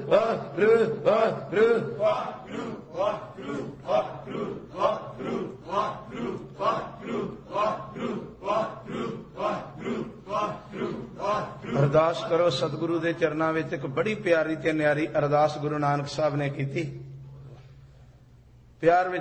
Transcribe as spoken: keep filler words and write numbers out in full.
ਵਾਹਿਗੁਰੂ ਵਾਹਿਗੁਰੂ ਵਾਹਿਗੁਰੂ ਵਾਹਿਗੁਰੂ ਵਾਹਿਗੁਰੂ ਵਾਹਿਗੁਰੂ ਵਾਹਿਗੁਰੂ ਵਾਹਿਗੁਰੂ ਵਾਹਿਗੁਰੂ ਵਾਹਿਗੁਰੂ ਵਾਹਿਗੁਰੂ ਵਾਹਿਗੁਰੂ ਵਾਹਿਗੁਰੂ। ਅਰਦਾਸ ਕਰੋ ਸਤਿਗੁਰੂ ਦੇ ਚਰਨਾਂ ਵਿੱਚ। ਇੱਕ ਬੜੀ ਪਿਆਰੀ ਤੇ ਨਿਆਰੀ ਅਰਦਾਸ ਗੁਰੂ ਨਾਨਕ ਸਾਹਿਬ ਨੇ ਕੀਤੀ। ਪਿਆਰ ਵਿੱਚ